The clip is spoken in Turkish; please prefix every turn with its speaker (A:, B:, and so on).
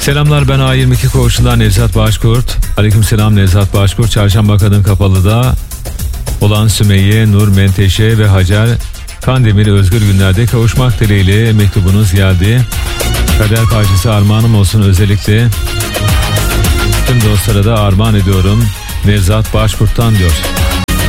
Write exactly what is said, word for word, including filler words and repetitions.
A: Selamlar, ben A yirmi iki koğuşundan Nevzat Başkurt. Aleykümselam Nevzat Başkurt. Çarşamba Kadın Kapalı'da olan Sümeyye, Nur, Menteşe ve Hacer Kandemir özgür günlerde kavuşmak dileğiyle mektubunuz geldi. Kader parçası armağanım olsun özellikle. Tüm dostlara da armağan ediyorum. Nevzat Başkurt'tan diyor.